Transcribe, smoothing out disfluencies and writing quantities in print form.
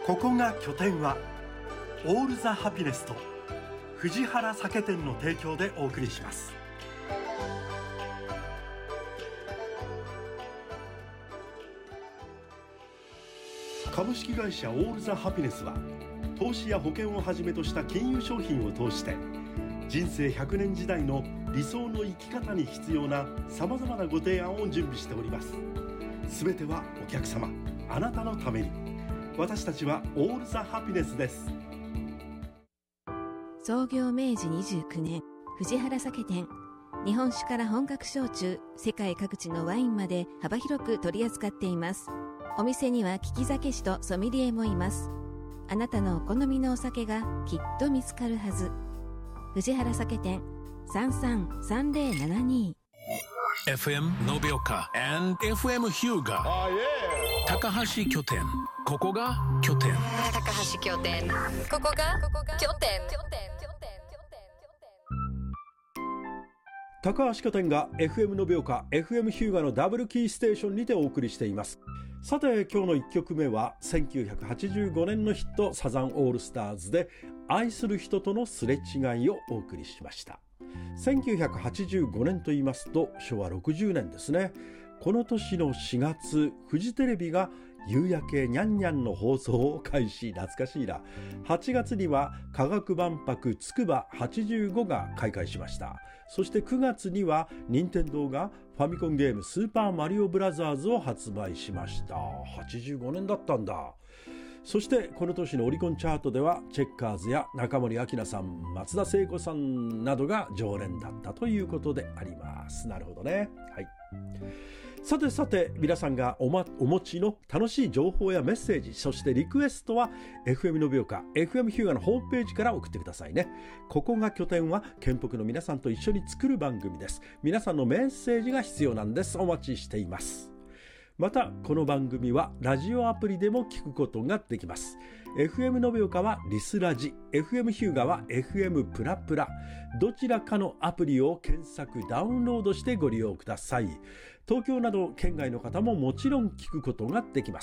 ここが拠点はオールザハピネスと藤原酒店の提供でお送りします。株式会社オールザハピネスは投資や保険をはじめとした金融商品を通して人生100年時代の理想の生き方に必要なさまざまなご提案を準備しております。すべてはお客様、あなたのために。私たちはオールザハピネスです。 創業明治29年、藤原酒店。日本酒から本格焼酎、世界各地のワインまで幅広く取り扱っています。お店には利き酒師とソミリエもいます。あなたのお好みのお酒がきっと見つかるはず。藤原酒店 333072 FM 延岡 and FM 日向、高橋拠点。ここが拠点。 高橋拠点。ここが拠点。 高橋拠点が FM 延岡 FM 日向のダブルキーステーションにてお送りしています。さて今日の1曲目は1985年のヒットサザンオールスターズで愛する人とのすれ違いをお送りしました。1985年と言いますと昭和60年ですね。この年の4月、フジテレビが夕焼けにゃんにゃんの放送を開始。懐かしいな。8月には科学万博つくば85が開会しました。そして9月には任天堂がファミコンゲームスーパーマリオブラザーズを発売しました。85年だったんだ。そしてこの年のオリコンチャートではチェッカーズや中森明菜さん、松田聖子さんなどが常連だったということであります。なるほどね。はい。さて皆さんがお持ちの楽しい情報やメッセージ、そしてリクエストは FM 延岡 FM 日向のホームページから送ってくださいね。ここが拠点は県北の皆さんと一緒に作る番組です。皆さんのメッセージが必要なんです。お待ちしています。またこの番組はラジオアプリでも聞くことができます。 FM 延岡はリスラジ、 FM 日向は FM プラプラ、どちらかのアプリを検索ダウンロードしてご利用ください。東京など県外の方ももちろん聞くことができます。